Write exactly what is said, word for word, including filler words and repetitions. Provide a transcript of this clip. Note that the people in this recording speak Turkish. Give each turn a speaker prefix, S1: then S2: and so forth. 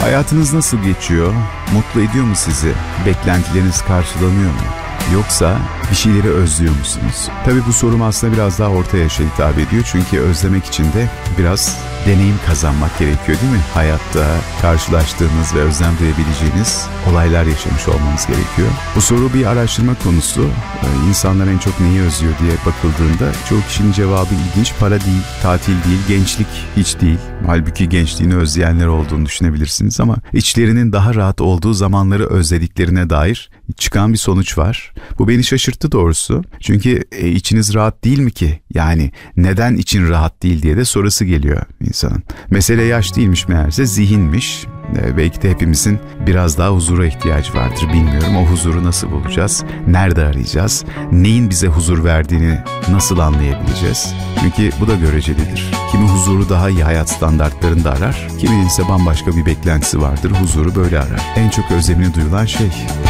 S1: Hayatınız nasıl geçiyor? Mutlu ediyor mu sizi? Beklentileriniz karşılanıyor mu? Yoksa bir şeyleri özlüyor musunuz? Tabii bu sorum aslında biraz daha orta yaşa hitap ediyor. Çünkü özlemek için de biraz deneyim kazanmak gerekiyor, değil mi? Hayatta karşılaştığınız ve özlem duyabileceğiniz olaylar yaşamış olmanız gerekiyor. Bu soru bir araştırma konusu. Ee, insanlar en çok neyi özlüyor diye bakıldığında çoğu kişinin cevabı ilginç. Para değil, tatil değil, gençlik hiç değil. Halbuki gençliğini özleyenler olduğunu düşünebilirsiniz ama içlerinin daha rahat olduğu zamanları özlediklerine dair çıkan bir sonuç var. Bu beni şaşırttı doğrusu. Çünkü e, içiniz rahat değil mi ki? Yani neden için rahat değil diye de sorusu geliyor insanın. Mesele yaş değilmiş meğerse, zihinmiş. E, belki de hepimizin biraz daha huzura ihtiyacı vardır, bilmiyorum. O huzuru nasıl bulacağız? Nerede arayacağız? Neyin bize huzur verdiğini nasıl anlayabileceğiz? Çünkü bu da görecelidir. Kimi huzuru daha iyi hayat standartlarında arar, kiminin ise bambaşka bir beklentisi vardır. Huzuru böyle arar. En çok özlemini duyulan şey